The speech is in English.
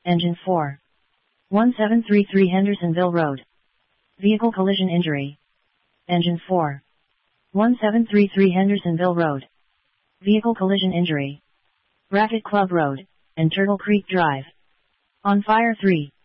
Engine 4. 1733 Hendersonville Road. Vehicle collision injury. Engine 4. 1733 Hendersonville Road. Vehicle collision injury. Racket Club Road, and Turtle Creek Drive. On fire 3.